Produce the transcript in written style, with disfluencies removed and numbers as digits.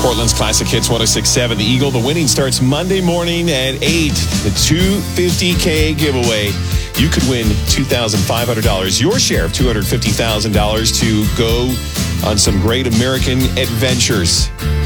Portland's Classic Hits 106.7. The Eagle. The winning starts Monday morning at 8. The $250K giveaway. You could win $2,500. Your share of $250,000 to go on some great American adventures.